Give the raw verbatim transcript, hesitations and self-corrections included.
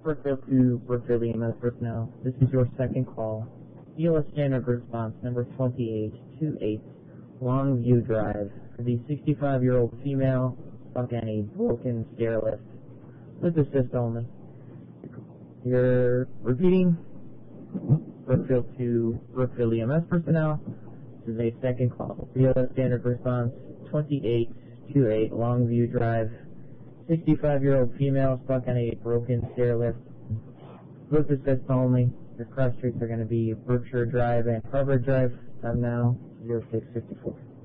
Brookfield to Brookfield E M S personnel. This is your second call. E L S standard response number twenty-eight twenty-eight, Longview Drive, for the sixty-five-year-old female stuck in a broken stair lift. With assist only. You're repeating. Brookfield to Brookfield E M S personnel. This is a second call. E L S standard response twenty-eight twenty-eight, Longview Drive, sixty-five-year-old female stuck on a broken stair lift. With assist only. Your cross streets are going to be Berkshire Drive and Harvard Drive. Time now zero six fifty-four.